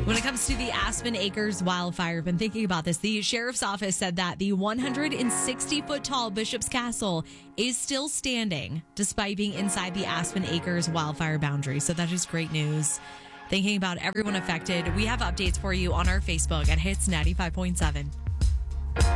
When it comes to the Aspen Acres wildfire, I've been thinking about this. The sheriff's office said that the 160-foot tall Bishop's Castle is still standing despite being inside the Aspen Acres wildfire boundary. So that is great news. Thinking about everyone affected, we have updates for you on our Facebook at Hits 95.7.